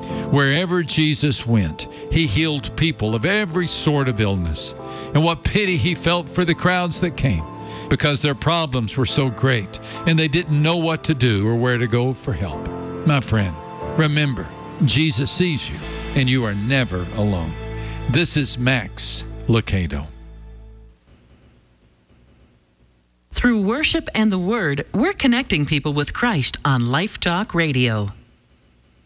Wherever Jesus went, he healed people of every sort of illness. And what pity he felt for the crowds that came, because their problems were so great and they didn't know what to do or where to go for help. My friend, remember, Jesus sees you and you are never alone. This is Max Lucado. Through worship and the Word, we're connecting people with Christ on Life Talk Radio.